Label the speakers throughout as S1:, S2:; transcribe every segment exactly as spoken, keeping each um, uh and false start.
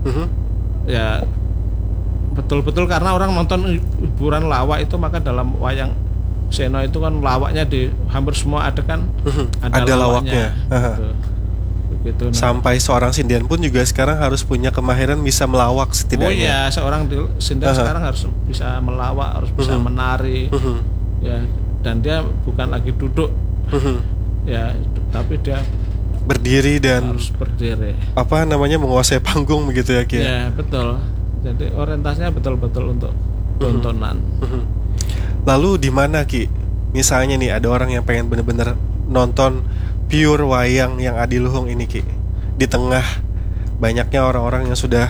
S1: uh-huh.
S2: Ya betul-betul karena orang nonton hiburan lawak itu, maka dalam wayang Seno itu kan lawaknya di hampir semua adegan
S1: uh-huh.
S2: ada,
S1: ada
S2: lawaknya,
S1: lawaknya. Uh-huh.
S2: Begitu, nah.
S1: Sampai seorang sindian pun juga sekarang harus punya kemahiran bisa melawak setidaknya.
S2: Oh iya, seorang sindian uh-huh. sekarang harus bisa melawak, harus bisa uh-huh. menari, uh-huh. ya, dan dia bukan lagi duduk, uh-huh. ya, tapi dia
S1: berdiri dan
S2: harus berdiri.
S1: Apa namanya, menguasai panggung begitu ya Ki?
S2: Ya betul. Jadi orientasinya betul-betul untuk tontonan.
S1: Uh-huh. Lalu di mana Ki? Misalnya nih ada orang yang pengen bener-bener nonton pure wayang yang adiluhung ini Ki, di tengah banyaknya orang-orang yang sudah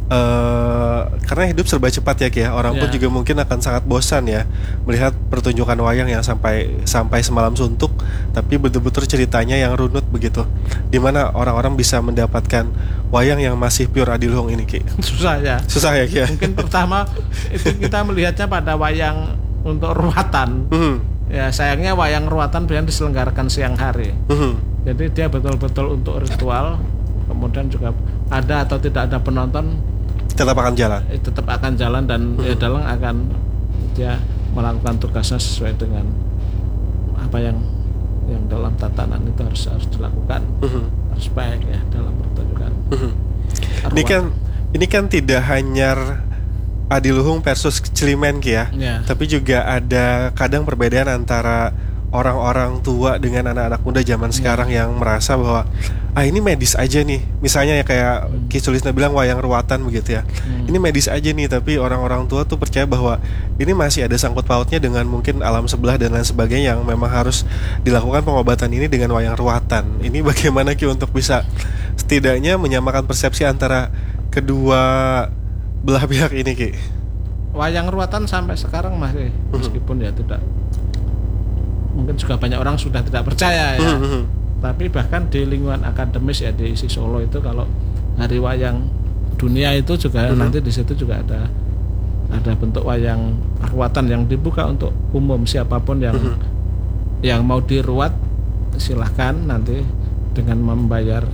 S1: uh, karena hidup serba cepat ya Ki ya, orang yeah. pun juga mungkin akan sangat bosan ya melihat pertunjukan wayang yang sampai sampai semalam suntuk, tapi betul-betul ceritanya yang runut begitu. Di mana orang-orang bisa mendapatkan wayang yang masih pure adiluhung ini Ki?
S2: Susah ya.
S1: Susah ya Ki ya?
S2: Mungkin pertama itu kita melihatnya pada wayang untuk ruatan. Hmm. Ya sayangnya wayang ruatan biasanya diselenggarakan siang hari. Uh-huh. Jadi dia betul-betul untuk ritual. Kemudian juga ada atau tidak ada penonton
S1: tetap akan jalan.
S2: Eh, tetap akan jalan dan uh-huh. ya dalang akan dia melakukan tugasnya sesuai dengan apa yang yang dalam tatanan itu harus harus dilakukan. Uh-huh. Harus baik ya dalam pertunjukan. Uh-huh.
S1: Ini kan ini kan tidak hanya adiluhung versus cilimen Ki ya, yeah. tapi juga ada kadang perbedaan antara orang-orang tua dengan anak-anak muda zaman yeah. sekarang yang merasa bahwa ah ini medis aja nih, misalnya ya kayak hmm. Ki Sulisna bilang wayang ruatan begitu ya, hmm. ini medis aja nih, tapi orang-orang tua tuh percaya bahwa ini masih ada sangkut pautnya dengan mungkin alam sebelah dan lain sebagainya yang memang harus dilakukan pengobatan ini dengan wayang ruatan. Ini bagaimana Ki untuk bisa setidaknya menyamakan persepsi antara kedua belah pihak ini Ki?
S2: Wayang ruatan sampai sekarang masih uh-huh. meskipun ya tidak, mungkin juga banyak orang sudah tidak percaya ya, uh-huh. tapi bahkan di lingkungan akademis ya di I S I Solo itu kalau hari wayang dunia itu juga uh-huh. nanti di situ juga ada ada bentuk wayang ruatan yang dibuka untuk umum, siapapun yang uh-huh. yang mau diruat silahkan nanti dengan membayar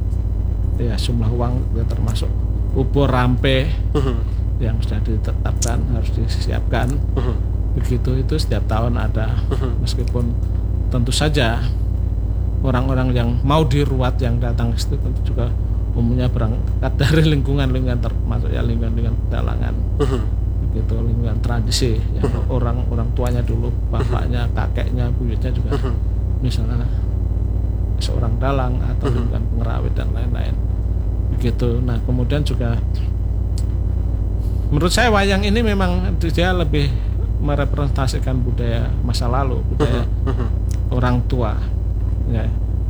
S2: ya jumlah uang ya, termasuk ubur rampe uh-huh. yang sudah ditetapkan harus disiapkan. Uh-huh. Begitu itu setiap tahun ada. Uh-huh. Meskipun tentu saja orang-orang yang mau diruat yang datang ke situ tentu juga umumnya berangkat dari lingkungan-lingkungan termasuk ya lingkungan-lingkungan pedalangan. Uh-huh. Begitu lingkungan tradisi yang uh-huh. orang-orang tuanya dulu, bapaknya, kakeknya, buyutnya juga uh-huh. misalnya seorang dalang atau uh-huh. lingkungan pengerawit dan lain-lain. Begitu. Nah kemudian juga menurut saya wayang ini memang dia lebih merepresentasikan budaya masa lalu, budaya uh-huh. orang tua ya.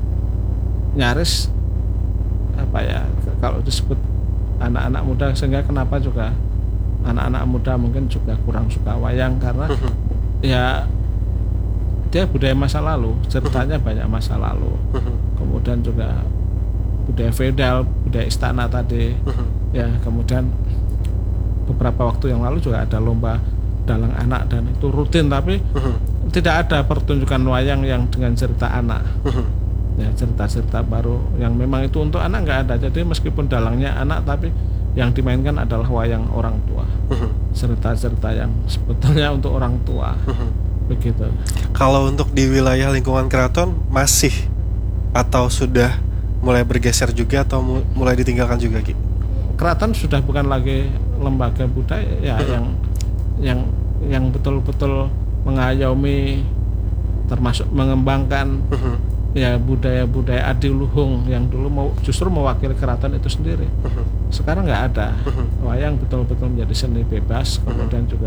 S2: Nyaris apa ya kalau disebut anak-anak muda, sehingga kenapa juga anak-anak muda mungkin juga kurang suka wayang karena uh-huh. ya dia budaya masa lalu, ceritanya uh-huh. banyak masa lalu. Uh-huh. Kemudian juga budaya feodal, budaya istana tadi, uh-huh. ya kemudian beberapa waktu yang lalu juga ada lomba dalang anak dan itu rutin, tapi uh-huh. tidak ada pertunjukan wayang yang dengan cerita anak, uh-huh. ya cerita-cerita baru yang memang itu untuk anak nggak ada. Jadi meskipun dalangnya anak, tapi yang dimainkan adalah wayang orang tua, uh-huh. cerita-cerita yang sebetulnya untuk orang tua, uh-huh. begitu.
S1: Kalau untuk di wilayah lingkungan keraton masih atau sudah mulai bergeser juga atau mulai ditinggalkan juga Ki?
S2: Keraton sudah bukan lagi lembaga budaya ya uh-huh. yang yang yang betul-betul mengayomi termasuk mengembangkan uh-huh. ya budaya-budaya adiluhung yang dulu mau justru mewakili keraton itu sendiri. Uh-huh. Sekarang nggak ada. Uh-huh. Wayang betul-betul menjadi seni bebas. Kemudian uh-huh. juga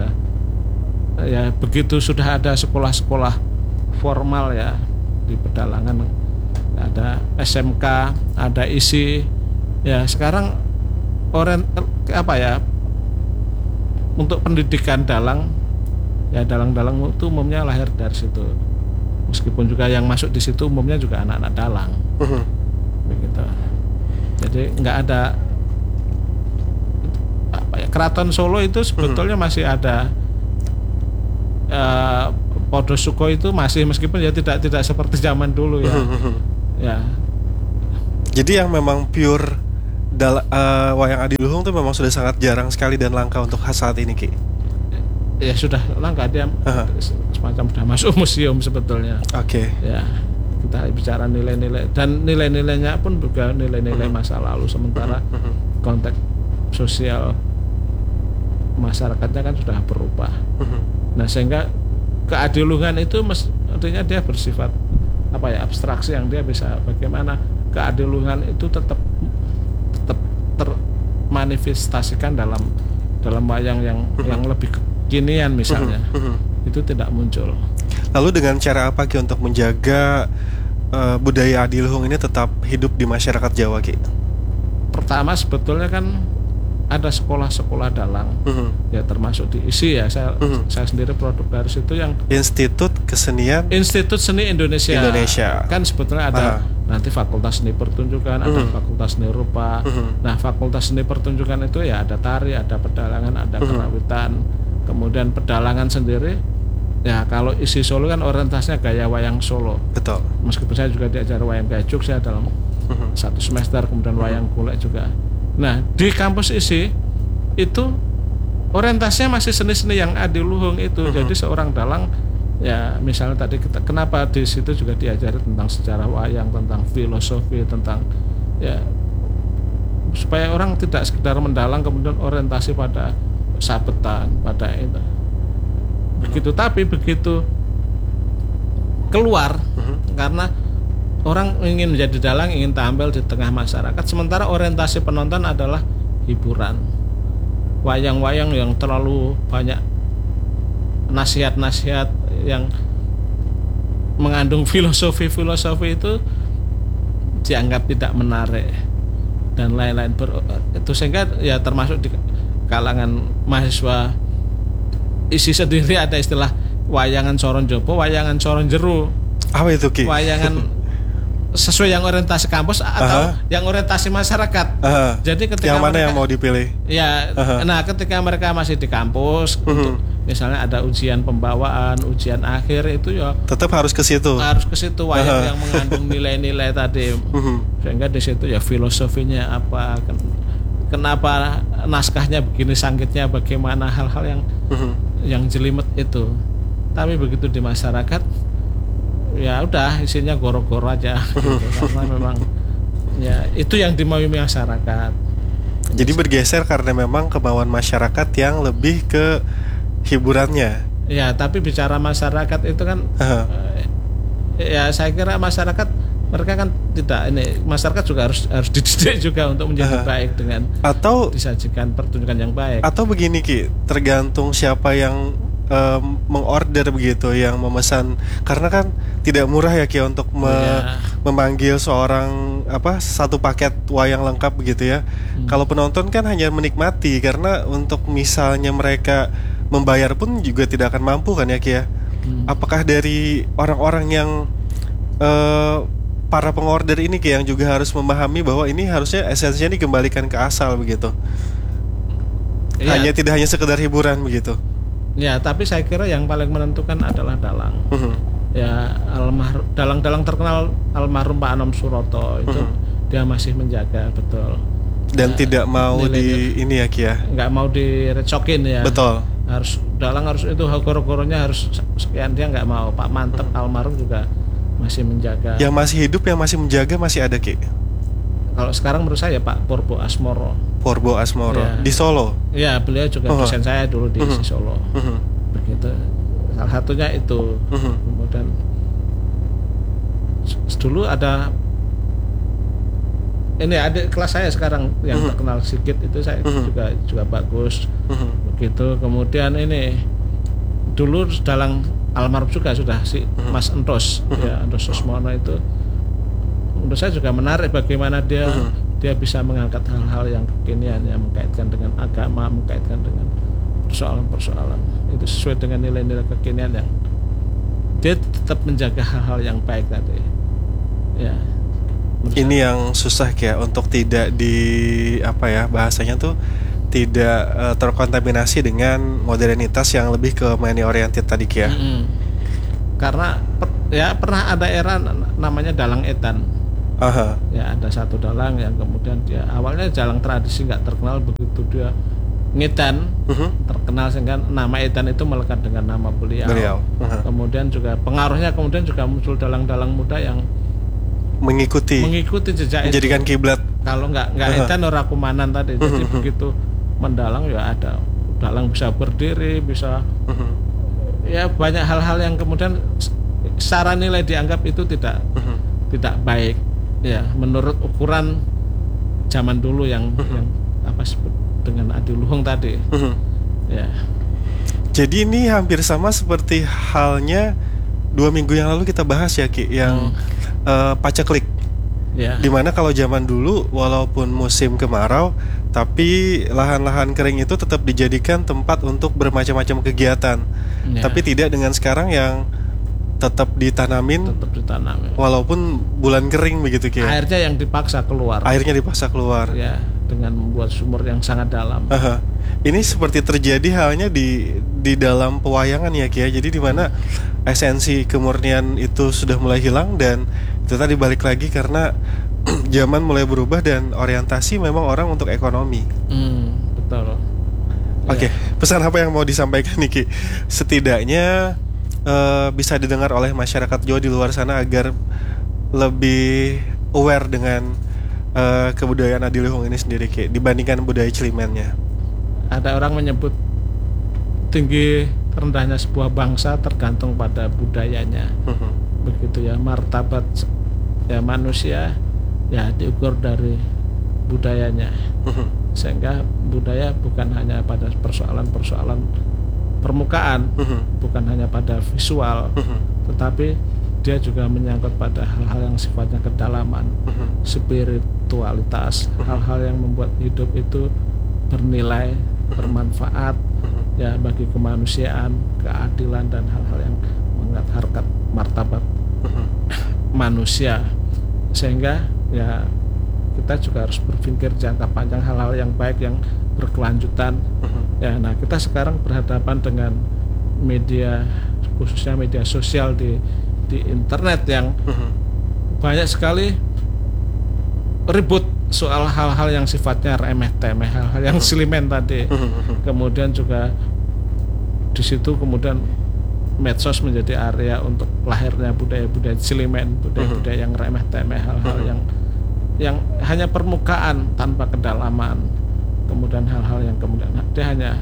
S2: ya begitu sudah ada sekolah-sekolah formal ya di pedalangan, ada S M K, ada I S I. Ya sekarang orang apa ya untuk pendidikan dalang ya dalang-dalang itu umumnya lahir dari situ. Meskipun juga yang masuk di situ umumnya juga anak-anak dalang. Uh-huh. Begitu. Jadi nggak ada apa ya, Keraton Solo itu sebetulnya uh-huh. masih ada uh, Podosuko itu masih, meskipun ya tidak tidak seperti zaman dulu ya. Uh-huh. Ya.
S1: Jadi yang memang pure dal- uh, wayang Adiluhung tuh memang sudah sangat jarang sekali dan langka untuk saat ini, Ki.
S2: Ya sudah langka, dia uh-huh. semacam sudah masuk museum sebetulnya.
S1: Oke. Okay.
S2: Ya, kita bicara nilai-nilai dan nilai-nilainya pun juga nilai-nilai uh-huh. masa lalu, sementara uh-huh. konteks sosial masyarakatnya kan sudah berubah. Uh-huh. Nah, sehingga keadiluhan itu artinya dia bersifat apa ya, abstraksi yang dia bisa bagaimana keadiluhan itu tetap tetap termanifestasikan dalam dalam wayang yang uh-huh. yang lebih kekinian misalnya. Uh-huh. Itu tidak muncul.
S1: Lalu dengan cara apa Ki untuk menjaga uh, budaya Adiluhung ini tetap hidup di masyarakat Jawa, Ki?
S2: Pertama sebetulnya kan ada sekolah-sekolah dalang, uh-huh. ya termasuk di I S I ya, saya uh-huh. saya sendiri produk dari situ yang
S1: Institut Kesenian
S2: Institut Seni Indonesia.
S1: Indonesia. Kan
S2: sebetulnya ada uh-huh. nanti Fakultas Seni Pertunjukan, uh-huh. ada Fakultas Seni Rupa. Uh-huh. Nah, Fakultas Seni Pertunjukan itu ya ada tari, ada pedalangan, ada uh-huh. kerawitan. Kemudian pedalangan sendiri, ya kalau I S I Solo kan orientasinya gaya wayang Solo.
S1: Betul.
S2: Meskipun saya juga diajar wayang gajuk saya dalam uh-huh. satu semester, kemudian wayang golek juga. Nah, di kampus I S I itu orientasinya masih seni-seni yang Adiluhung itu. Uh-huh. Jadi seorang dalang, ya misalnya tadi kita, kenapa di situ juga diajari tentang sejarah wayang, tentang filosofi, tentang ya supaya orang tidak sekedar mendalang kemudian orientasi pada sabetan, pada itu. Begitu, tapi begitu keluar, uh-huh. karena orang ingin menjadi dalang, ingin tampil di tengah masyarakat, sementara orientasi penonton adalah hiburan. Wayang-wayang yang terlalu banyak nasihat-nasihat yang mengandung filosofi-filosofi itu dianggap tidak menarik dan lain-lain. Itu sehingga ya termasuk di kalangan mahasiswa I S I sendiri ada istilah wayangan soron jopo, wayangan soron jeru.
S1: Apa itu, Ki?
S2: Wayangan sesuai yang orientasi kampus atau uh-huh. yang orientasi masyarakat. Uh-huh. Jadi ketika
S1: yang mana
S2: mereka,
S1: yang mau dipilih?
S2: Ya, uh-huh. nah ketika mereka masih di kampus, uh-huh. untuk misalnya ada ujian pembawaan, ujian akhir itu ya
S1: tetap harus ke situ.
S2: Harus ke situ wayang uh-huh. yang mengandung nilai-nilai tadi. Uh-huh. Sehingga di situ ya filosofinya apa, kenapa naskahnya begini, sangkitnya bagaimana, hal-hal yang uh-huh. yang jelimet itu. Tapi begitu di masyarakat, ya udah isinya goro-goro aja gitu. Karena memang ya itu yang dimaui masyarakat.
S1: Jadi bergeser karena memang kemauan masyarakat yang lebih ke hiburannya.
S2: Ya, tapi bicara masyarakat itu kan uh-huh. ya saya kira masyarakat mereka kan tidak ini masyarakat juga harus harus dididik juga untuk menjadi uh-huh. baik dengan
S1: atau
S2: disajikan pertunjukan yang baik.
S1: Atau begini, Ki, tergantung siapa yang Um, mengorder begitu, yang memesan, karena kan tidak murah ya Ki untuk me- yeah. memanggil seorang apa satu paket wayang lengkap begitu ya. Hmm. Kalau penonton kan hanya menikmati, karena untuk misalnya mereka membayar pun juga tidak akan mampu kan ya Ki ya. Hmm. Apakah dari orang-orang yang uh, para pengorder ini Ki yang juga harus memahami bahwa ini harusnya esensinya dikembalikan ke asal begitu. Yeah. Hanya tidak hanya sekedar hiburan begitu.
S2: Ya, tapi saya kira yang paling menentukan adalah dalang. Uh-huh. Ya, almarhum dalang-dalang terkenal almarhum Pak Anom Suroto itu uh-huh. dia masih menjaga betul.
S1: Dan ya, tidak mau di ini ya Ki ya.
S2: Enggak mau direcokin ya.
S1: Betul.
S2: Harus dalang harus itu goro-goronya harus sekian, dia enggak mau. Pak Mantep uh-huh. almarhum juga masih menjaga.
S1: Yang masih hidup, yang masih menjaga masih ada Ki.
S2: Kalau sekarang menurut saya Pak Porbo Asmoro.
S1: Porbo Asmoro ya. Di Solo.
S2: Ya, beliau juga uh-huh. dosen saya dulu di uh-huh. Solo. Uh-huh. Begitu. Salah satunya itu. Uh-huh. Kemudian dulu ada ini adik kelas saya sekarang yang uh-huh. terkenal Sigit itu saya uh-huh. juga juga bagus. Uh-huh. Begitu. Kemudian ini dulu dalang almarhum juga sudah si uh-huh. Mas Entos uh-huh. ya Entos Susmono itu. Menurut saya juga menarik bagaimana dia uh-huh. dia bisa mengangkat hal-hal yang kekinian yang mengkaitkan dengan agama, mengkaitkan dengan persoalan-persoalan itu sesuai dengan nilai-nilai kekinian yang dia tetap menjaga hal-hal yang baik tadi. Ya.
S1: Ini saya, yang susah ya untuk tidak di apa ya bahasanya tuh tidak uh, terkontaminasi dengan modernitas yang lebih ke money oriented tadi ya.
S2: Mm-hmm. Karena per, ya pernah ada era namanya dalang edan.
S1: Aha.
S2: Ya ada satu dalang yang kemudian dia awalnya dalang tradisi nggak terkenal, begitu dia ngedan uh-huh. terkenal sehingga nama edan itu melekat dengan nama beliau. beliau. Uh-huh. Kemudian juga pengaruhnya kemudian juga muncul dalang-dalang muda yang
S1: mengikuti
S2: mengikuti jejak
S1: menjadikan kiblat.
S2: Kalau nggak nggak uh-huh. edan ora kumanan tadi. Jadi uh-huh. begitu mendalang ya ada dalang bisa berdiri, bisa uh-huh. ya banyak hal-hal yang kemudian secara nilai dianggap itu tidak uh-huh. tidak baik. Ya, menurut ukuran zaman dulu yang uh-huh. yang apa sebut dengan adiluhung tadi. Uh-huh. Ya.
S1: Jadi ini hampir sama seperti halnya dua minggu yang lalu kita bahas ya Ki, yang hmm. uh, paceklik. Ya. Dimana kalau zaman dulu walaupun musim kemarau, tapi lahan-lahan kering itu tetap dijadikan tempat untuk bermacam-macam kegiatan. Ya. Tapi tidak dengan sekarang yang tetap ditanamin,
S2: tetap ditanamin
S1: walaupun bulan kering begitu Ki.
S2: Airnya yang dipaksa keluar.
S1: Airnya dipaksa keluar.
S2: Ya, dengan membuat sumur yang sangat dalam.
S1: Aha. Ini seperti terjadi halnya di di dalam pewayangan ya Ki. Jadi di mana esensi kemurnian itu sudah mulai hilang, dan itu tadi balik lagi karena zaman mulai berubah dan orientasi memang orang untuk ekonomi.
S2: Hmm, betul.
S1: Oke, okay. Ya. Pesan apa yang mau disampaikan nih Ki? Setidaknya Uh, bisa didengar oleh masyarakat Jawa di luar sana agar lebih aware dengan uh, kebudayaan adiluhung ini sendiri Ki, dibandingkan budaya Cilimennya.
S2: Ada orang menyebut tinggi rendahnya sebuah bangsa tergantung pada budayanya. Uh-huh. Begitu ya, martabat ya manusia ya diukur dari budayanya. Uh-huh. Sehingga budaya bukan hanya pada persoalan-persoalan permukaan, uh-huh. bukan hanya pada visual, uh-huh. tetapi dia juga menyangkut pada hal-hal yang sifatnya kedalaman, uh-huh. spiritualitas, uh-huh. hal-hal yang membuat hidup itu bernilai, uh-huh. bermanfaat, uh-huh. ya bagi kemanusiaan, keadilan dan hal-hal yang mengangkat harkat martabat uh-huh. manusia. Sehingga ya kita juga harus berpikir jangka panjang, hal-hal yang baik yang berkelanjutan. Uh-huh. Ya, nah kita sekarang berhadapan dengan media, khususnya media sosial di di internet yang uh-huh. banyak sekali ribut soal hal-hal yang sifatnya remeh-temeh, hal-hal yang uh-huh. Cilimen tadi. Uh-huh. Kemudian juga di situ kemudian medsos menjadi area untuk lahirnya budaya-budaya Cilimen, budaya-budaya uh-huh. yang remeh-temeh, hal-hal uh-huh. yang yang hanya permukaan tanpa kedalaman. Kemudian hal-hal yang kemudian dia hanya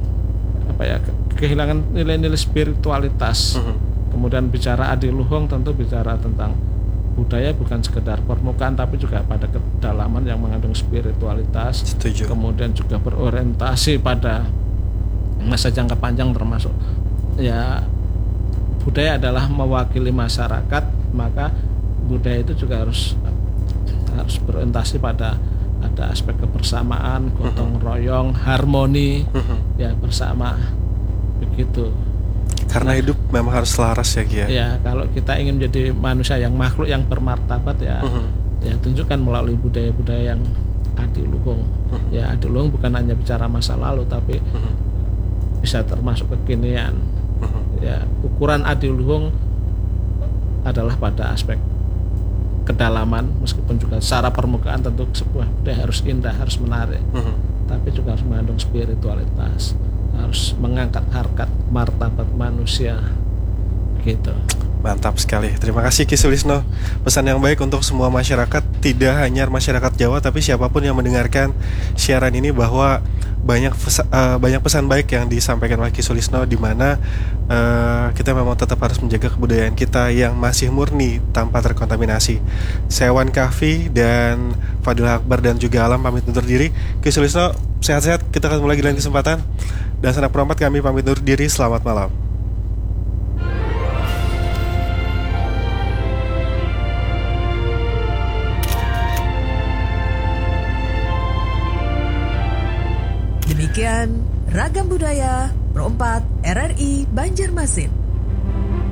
S2: apa ya kehilangan nilai-nilai spiritualitas. Uh-huh. Kemudian bicara adiluhung tentu bicara tentang budaya bukan sekedar permukaan tapi juga pada kedalaman yang mengandung spiritualitas.
S1: Setuju.
S2: Kemudian juga berorientasi pada masa jangka panjang, termasuk ya budaya adalah mewakili masyarakat, maka budaya itu juga harus harus berorientasi pada ada aspek kebersamaan, gotong royong, harmoni, uh-huh. ya bersama begitu.
S1: Karena nah, hidup memang harus selaras ya Ki.
S2: Ya, kalau kita ingin menjadi manusia yang makhluk yang bermartabat ya, uh-huh. ya tunjukkan melalui budaya-budaya yang adiluhung. Uh-huh. Ya, adiluhung bukan hanya bicara masa lalu, tapi uh-huh. bisa termasuk kekinian. Uh-huh. Ya, ukuran adiluhung adalah pada aspek kedalaman, meskipun juga secara permukaan tentu sebuah budaya harus indah, harus menarik, uh-huh. tapi juga harus mengandung spiritualitas, harus mengangkat harkat martabat manusia, gitu.
S1: Mantap sekali, terima kasih Ki Sulisno. Pesan yang baik untuk semua masyarakat, tidak hanya masyarakat Jawa tapi siapapun yang mendengarkan siaran ini, bahwa banyak pesa, uh, banyak pesan baik yang disampaikan oleh Ki Sulisno, di mana uh, kita memang tetap harus menjaga kebudayaan kita yang masih murni tanpa terkontaminasi. Saya Wan Kahfi dan Fadil Akbar dan juga Alam pamit undur diri. Ki Sulisno sehat-sehat, kita akan mulai di lain kesempatan. Dan sanak perempat kami pamit undur diri, selamat malam.
S3: Demikian Ragam Budaya Pro empat R R I Banjarmasin.